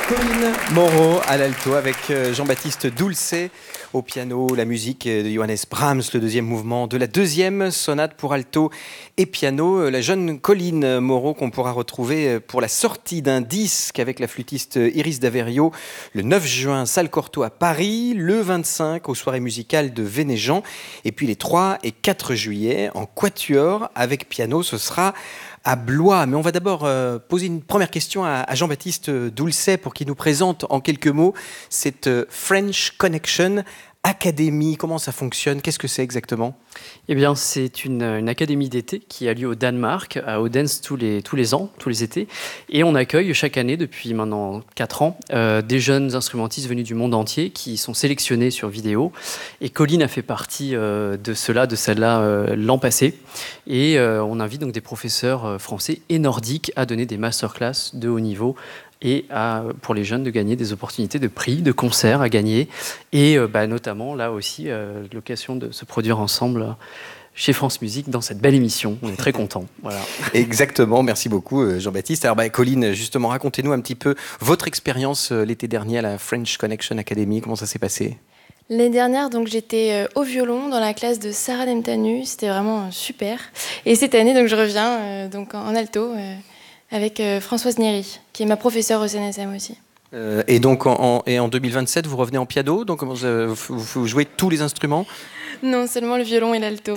Colline Moreau à l'alto avec Jean-Baptiste Doulcet au piano, la musique de Johannes Brahms, le deuxième mouvement de la deuxième sonate pour alto et piano. La jeune Colline Moreau qu'on pourra retrouver pour la sortie d'un disque avec la flûtiste Iris Daverio le 9 juin, salle Cortot à Paris, le 25 aux soirées musicales de Vénéjean et puis les 3 et 4 juillet en quatuor avec piano, ce sera à Blois. Mais on va d'abord poser une première question à Jean-Baptiste Doulcet pour qu'il nous présente en quelques mots cette French Connection Academy. Comment ça fonctionne? Qu'est-ce que c'est exactement? Eh bien, c'est une académie d'été qui a lieu au Danemark, à Odense, tous les ans, tous les étés. Et on accueille chaque année, depuis maintenant 4 ans, des jeunes instrumentistes venus du monde entier qui sont sélectionnés sur vidéo. Et Colline a fait partie de celle-là l'an passé. Et on invite donc des professeurs français et nordiques à donner des masterclass de haut niveau et pour les jeunes de gagner des opportunités de prix, de concerts à gagner, et notamment là aussi l'occasion de se produire ensemble chez France Musique dans cette belle émission. On est très contents. Voilà. Exactement, merci beaucoup Jean-Baptiste. Alors Colline, justement, racontez-nous un petit peu votre expérience l'été dernier à la French Connection Academy, comment ça s'est passé? L'année dernière, donc, j'étais au violon dans la classe de Sarah Nemtanu, c'était vraiment super. Et cette année, donc, je reviens donc en alto avec Françoise Néry, qui est ma professeure au CNSM aussi. Et donc en 2027, vous revenez en piano, donc vous jouez tous les instruments? Non, seulement le violon et l'alto.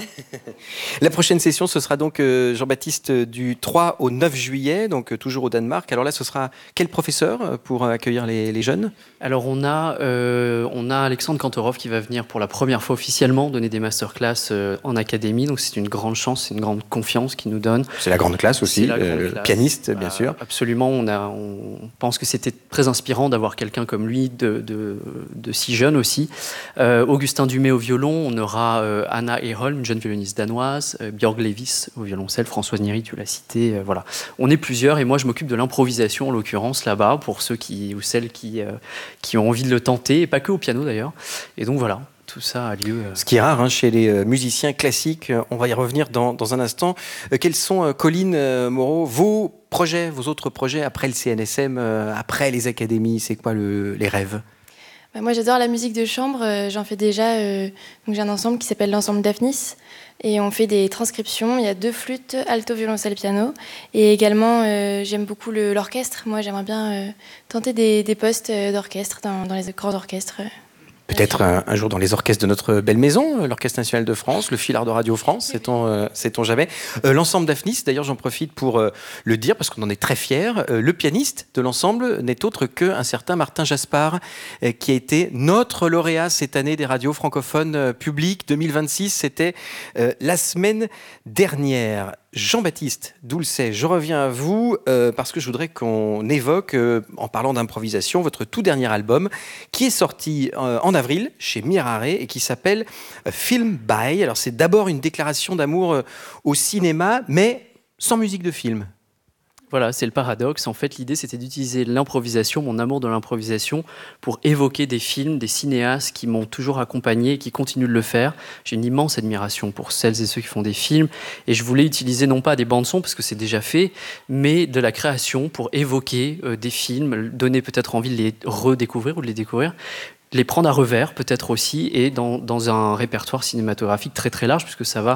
La prochaine session, ce sera donc Jean-Baptiste du 3 au 9 juillet, donc toujours au Danemark. Alors là, ce sera quel professeur pour accueillir les jeunes? Alors on a Alexandre Kantorov qui va venir pour la première fois officiellement donner des masterclass en académie. Donc c'est une grande chance, c'est une grande confiance qu'il nous donne. C'est la grande classe aussi, pianiste bien sûr. Absolument, on pense que c'était très inspirant d'avoir quelqu'un comme lui, de si jeune aussi. Augustin Dumay au violon, on aura Anna Eholm, une jeune violoniste danoise, Björg Levis au violoncelle, Françoise Néry, tu l'as cité, voilà. On est plusieurs et moi je m'occupe de l'improvisation en l'occurrence là-bas pour ceux ou celles qui ont envie de le tenter, et pas que au piano d'ailleurs. Et donc voilà, tout ça a lieu. Ce qui est rare chez les musiciens classiques, on va y revenir dans un instant. Quels sont, Colline Moreau, vos autres projets après le CNSM, après les académies? C'est quoi les rêves? Moi, j'adore la musique de chambre. J'en fais déjà. Donc j'ai un ensemble qui s'appelle l'ensemble Daphnis. Et on fait des transcriptions. Il y a 2 flûtes, alto, violoncelle, piano. Et également, j'aime beaucoup l'orchestre. Moi, j'aimerais bien tenter des postes d'orchestre dans les grands orchestres. Peut-être un jour dans les orchestres de notre belle maison, l'Orchestre National de France, le Philhar de Radio France, sait-on jamais. L'ensemble Daphnis, d'ailleurs j'en profite pour le dire parce qu'on en est très fiers, le pianiste de l'ensemble n'est autre qu'un certain Martin Jaspard, qui a été notre lauréat cette année des radios francophones publiques 2026, c'était la semaine dernière. Jean-Baptiste Doulcet, je reviens à vous parce que je voudrais qu'on évoque, en parlant d'improvisation, votre tout dernier album qui est sorti en avril chez Mirare et qui s'appelle Film By. Alors c'est d'abord une déclaration d'amour au cinéma, mais sans musique de film. Voilà, c'est le paradoxe. En fait, l'idée, c'était d'utiliser l'improvisation, mon amour de l'improvisation, pour évoquer des films, des cinéastes qui m'ont toujours accompagné et qui continuent de le faire. J'ai une immense admiration pour celles et ceux qui font des films. Et je voulais utiliser non pas des bandes-sons, parce que c'est déjà fait, mais de la création pour évoquer des films, donner peut-être envie de les redécouvrir ou de les découvrir, les prendre à revers peut-être aussi, et dans un répertoire cinématographique très très large, puisque ça va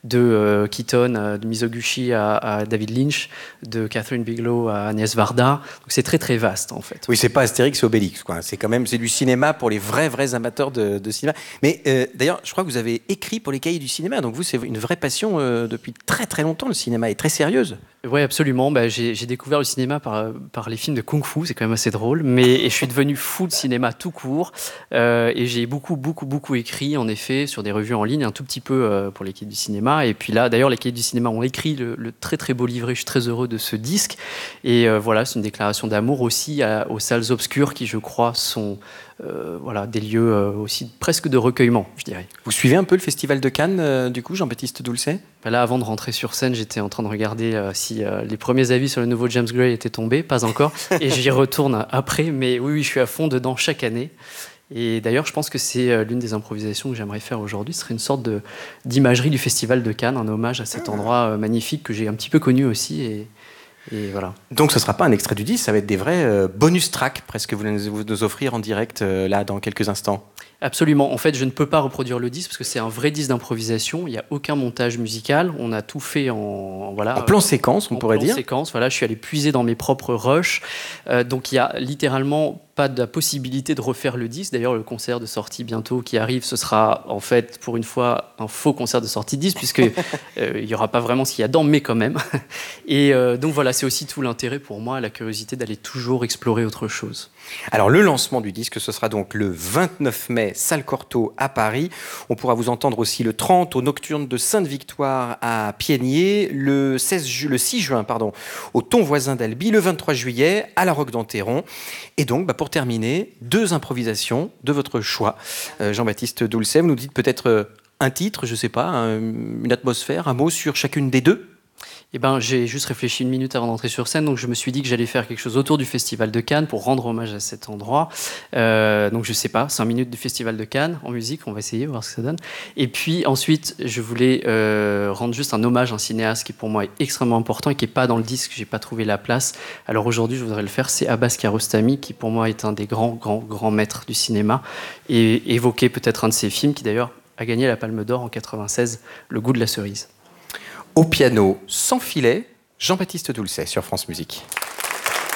de Keaton, de Mizoguchi à David Lynch, de Catherine Bigelow à Agnès Varda. Donc c'est très très vaste en fait. Oui, c'est pas Astérix et Obélix, quoi. C'est du cinéma pour les vrais amateurs de cinéma. Mais d'ailleurs, je crois que vous avez écrit pour les Cahiers du cinéma, donc vous, c'est une vraie passion depuis très très longtemps. Le cinéma est très sérieuse. Oui, absolument. J'ai découvert le cinéma par les films de Kung Fu, c'est quand même assez drôle. Et je suis devenu fou de cinéma tout court. Et j'ai beaucoup écrit, en effet, sur des revues en ligne, un tout petit peu pour les Cahiers du cinéma. Et puis là, d'ailleurs, les Cahiers du cinéma ont écrit le très très beau livret. Je suis très heureux de ce disque. Et voilà, c'est une déclaration d'amour aussi aux salles obscures qui, je crois, sont des lieux aussi presque de recueillement, je dirais. Vous suivez un peu le Festival de Cannes, du coup, Jean-Baptiste Doulcet? Là, avant de rentrer sur scène, j'étais en train de regarder si les premiers avis sur le nouveau James Gray étaient tombés, pas encore, et j'y retourne après, mais oui, je suis à fond dedans chaque année. Et d'ailleurs, je pense que c'est l'une des improvisations que j'aimerais faire aujourd'hui. Ce serait une sorte d'imagerie du Festival de Cannes, un hommage à cet endroit magnifique que j'ai un petit peu connu aussi, et Et voilà. Donc ce ne sera pas un extrait du disque, ça va être des vrais bonus tracks, presque, que vous allez nous offrir en direct là dans quelques instants. Absolument. En fait, je ne peux pas reproduire le disque parce que c'est un vrai disque d'improvisation. Il n'y a aucun montage musical. On a tout fait en plan séquence, on pourrait dire. En séquence. Voilà, je suis allé puiser dans mes propres rushs. Donc il y a littéralement pas de possibilité de refaire le disque. D'ailleurs, le concert de sortie bientôt qui arrive, ce sera en fait pour une fois un faux concert de sortie de disque puisque il y aura pas vraiment ce qu'il y a dedans, mais quand même. Et donc voilà, c'est aussi tout l'intérêt pour moi, la curiosité d'aller toujours explorer autre chose. Alors le lancement du disque, ce sera donc le 29 mai, salle Cortot à Paris. On pourra vous entendre aussi le 30 au Nocturne de Sainte-Victoire à Piégnier, le 6 juin au Ton Voisin d'Albi, le 23 juillet à la Roque d'Enterron. Et donc, pour terminer, 2 improvisations de votre choix. Jean-Baptiste Doulcet, vous nous dites peut-être un titre, je ne sais pas, une atmosphère, un mot sur chacune des 2. Eh ben, j'ai juste réfléchi une minute avant d'entrer sur scène, donc je me suis dit que j'allais faire quelque chose autour du Festival de Cannes pour rendre hommage à cet endroit. Donc je sais pas, 5 minutes du Festival de Cannes en musique, on va essayer, voir ce que ça donne. Et puis ensuite, je voulais rendre juste un hommage à un cinéaste qui pour moi est extrêmement important et qui n'est pas dans le disque, j'ai pas trouvé la place. Alors aujourd'hui, je voudrais le faire, c'est Abbas Kiarostami, qui pour moi est un des grands maîtres du cinéma, et évoquer peut-être un de ses films qui d'ailleurs a gagné la Palme d'Or en 96, Le Goût de la cerise. Au piano, sans filet, Jean-Baptiste Doulcet sur France Musique.